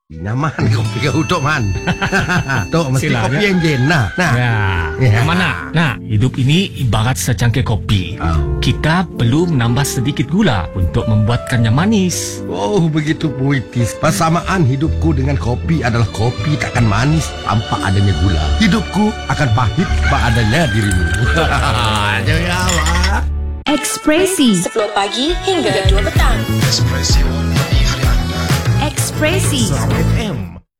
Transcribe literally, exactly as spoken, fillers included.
Nyaman kopi kau Tok Man. Tok mesti Sila, kopi ya? yang jen nah. Nah. Ya, Ya. mana? Nah, hidup ini ibarat secangkir kopi. Oh. Kita perlu menambah sedikit gula untuk membuatkannya manis. Oh, begitu puitis. Persamaan hidupku dengan kopi adalah kopi takkan manis tanpa adanya gula. Hidupku akan pahit tanpa adanya dirimu. Jadi apa? Ekspresi sepuluh pagi hingga dua petang. Ekspresi warna hari anda. Ekspresi F M